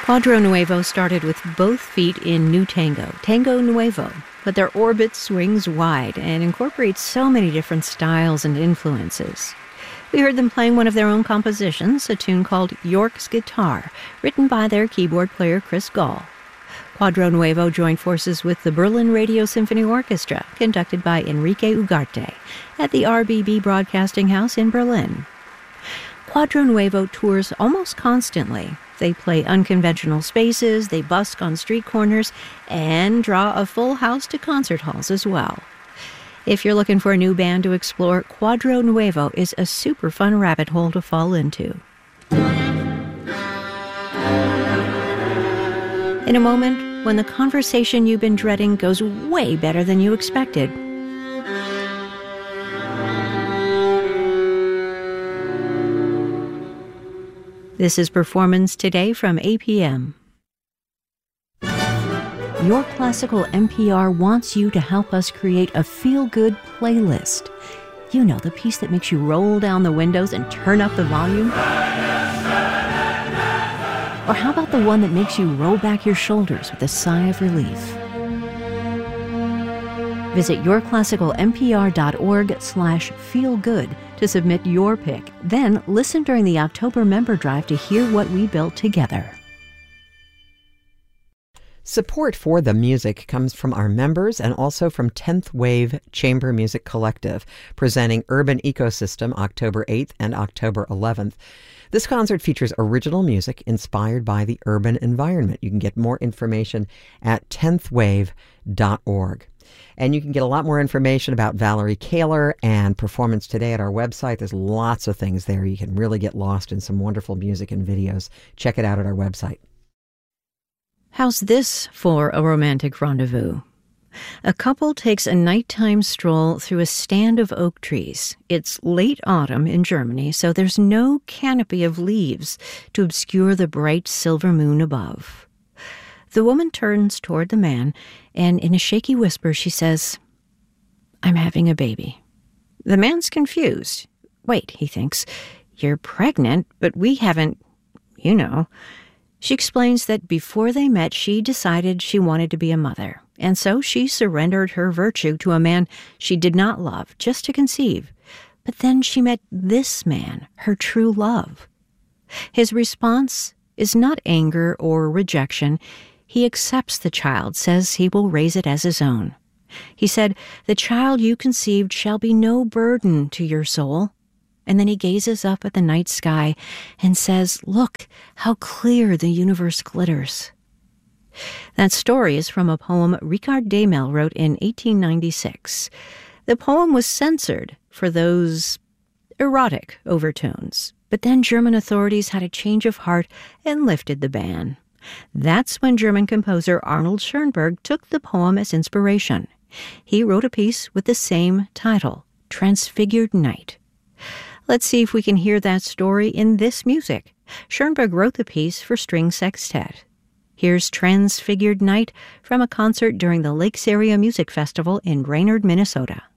Quadro Nuevo started with both feet in New Tango, Tango Nuevo, but their orbit swings wide and incorporates so many different styles and influences. We heard them playing one of their own compositions, a tune called York's Guitar, written by their keyboard player Chris Gall. Quadro Nuevo joined forces with the Berlin Radio Symphony Orchestra, conducted by Enrique Ugarte, at the RBB Broadcasting House in Berlin. Quadro Nuevo tours almost constantly. They play unconventional spaces, they busk on street corners, and draw a full house to concert halls as well. If you're looking for a new band to explore, Quadro Nuevo is a super fun rabbit hole to fall into. In a moment, when the conversation you've been dreading goes way better than you expected. This is Performance Today from APM. Your Classical NPR wants you to help us create a feel-good playlist. You know, the piece that makes you roll down the windows and turn up the volume? Or how about the one that makes you roll back your shoulders with a sigh of relief? Visit yourclassicalnpr.org/feelgood to submit your pick. Then listen during the October member drive to hear what we built together. Support for the music comes from our members and also from 10th Wave Chamber Music Collective, presenting Urban Ecosystem October 8th and October 11th. This concert features original music inspired by the urban environment. You can get more information at 10thwave.org. And you can get a lot more information about Valerie Kaler and Performance Today at our website. There's lots of things there. You can really get lost in some wonderful music and videos. Check it out at our website. How's this for a romantic rendezvous? A couple takes a nighttime stroll through a stand of oak trees. It's late autumn in Germany, so there's no canopy of leaves to obscure the bright silver moon above. The woman turns toward the man, and in a shaky whisper she says, "I'm having a baby." The man's confused. Wait, he thinks, you're pregnant, but we haven't, you know. She explains that before they met, she decided she wanted to be a mother, and so she surrendered her virtue to a man she did not love, just to conceive. But then she met this man, her true love. His response is not anger or rejection. He accepts the child, says he will raise it as his own. He said, "The child you conceived shall be no burden to your soul." And then he gazes up at the night sky and says, "Look how clear the universe glitters." That story is from a poem Richard Demel wrote in 1896. The poem was censored for those erotic overtones, but then German authorities had a change of heart and lifted the ban. That's when German composer Arnold Schoenberg took the poem as inspiration. He wrote a piece with the same title, Transfigured Night. Let's see if we can hear that story in this music. Schoenberg wrote the piece for string sextet. Here's Transfigured Night from a concert during the Lakes Area Music Festival in Brainerd, Minnesota.